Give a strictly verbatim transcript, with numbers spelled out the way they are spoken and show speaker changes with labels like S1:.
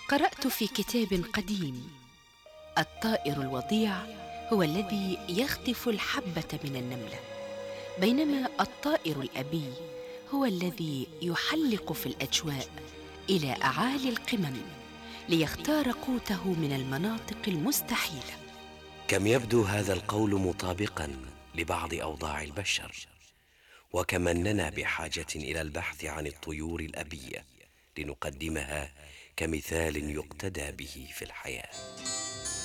S1: قرأت في كتاب قديم: الطائر الوضيع هو الذي يخطف الحبة من النملة، بينما الطائر الأبي هو الذي يحلق في الأجواء إلى أعالي القمم ليختار قوته من المناطق المستحيلة.
S2: كم يبدو هذا القول مطابقا لبعض أوضاع البشر، وكم أننا بحاجة إلى البحث عن الطيور الأبية لنقدمها كمثال يقتدى به في الحياة.